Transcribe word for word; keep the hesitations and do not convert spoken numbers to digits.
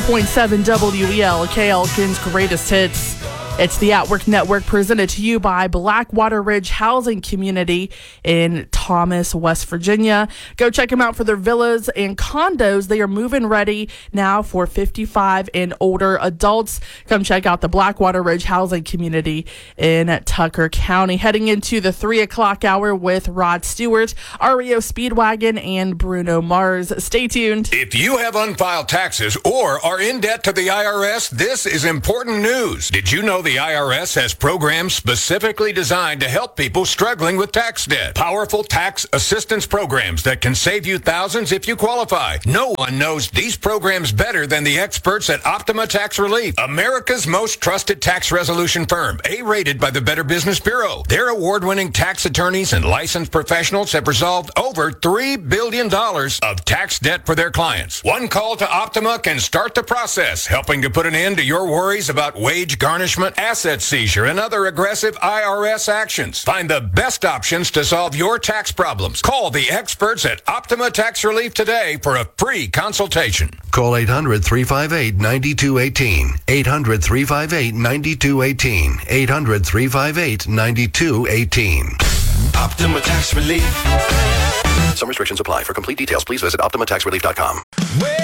point seven W E L, K Elkin's greatest hits. It's the At Work Network, presented to you by Blackwater Ridge Housing Community in Thomas, West Virginia. Go check them out for their villas and condos. They are move-in ready now for fifty-five and older adults. Come check out the Blackwater Ridge Housing Community in Tucker County. Heading into the three o'clock hour with Rod Stewart, R E O Speedwagon, and Bruno Mars. Stay tuned. If you have unfiled taxes or are in debt to the I R S, this is important news. Did you know the I R S has programs specifically designed to help people struggling with tax debt? Powerful tax assistance programs that can save you thousands if you qualify. No one knows these programs better than the experts at Optima Tax Relief, America's most trusted tax resolution firm, A-rated by the Better Business Bureau. Their award-winning tax attorneys and licensed professionals have resolved over three billion dollars of tax debt for their clients. One call to Optima can start the process, helping to put an end to your worries about wage garnishment, asset seizure, and other aggressive I R S actions. Find the best options to solve your tax problems. Call the experts at Optima Tax Relief today for a free consultation. Call eight hundred, three five eight, nine two one eight. eight hundred, three five eight, nine two one eight. eight hundred, three five eight, nine two one eight. Optima Tax Relief. Some restrictions apply. For complete details, please visit optima tax relief dot com.